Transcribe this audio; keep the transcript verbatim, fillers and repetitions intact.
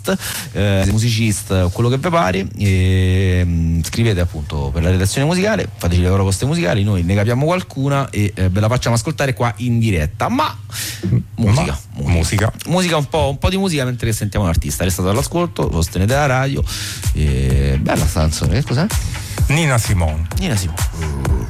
eh, musicista o quello che vi pare, e, mh, scrivete appunto per la redazione musicale, fateci le proposte musicali, noi ne capiamo qualcuna e eh, ve la facciamo ascoltare qua in diretta. Ma musica, Ma, musica. musica un po', un po' di musica mentre sentiamo l'artista. Restate all'ascolto, sostenete la radio. E... bella sta canzone, che cos'è? Nina Simone. Nina Simone.